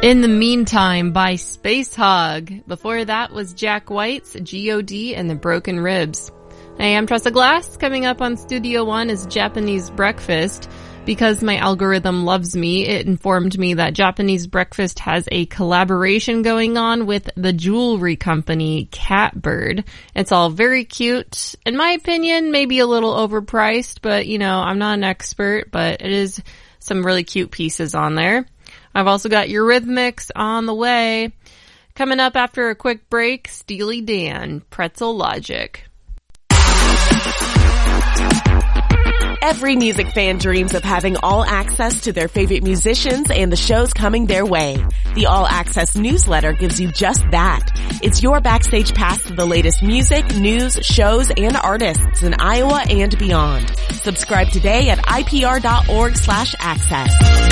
In the Meantime by Space Hog. Before that was Jack White's G.O.D. and the Broken Ribs. Hey, I'm Tressa Glass. Coming up on Studio One is Japanese Breakfast. Because my algorithm loves me, it informed me that Japanese Breakfast has a collaboration going on with the jewelry company Catbird. It's all very cute. In my opinion, maybe a little overpriced, but you know, I'm not an expert, but it is some really cute pieces on there. I've also got Eurythmics on the way. Coming up after a quick break, Steely Dan, Pretzel Logic. Every music fan dreams of having all access to their favorite musicians and the shows coming their way. The All Access newsletter gives you just that. It's your backstage pass to the latest music, news, shows, and artists in Iowa and beyond. Subscribe today at ipr.org/access.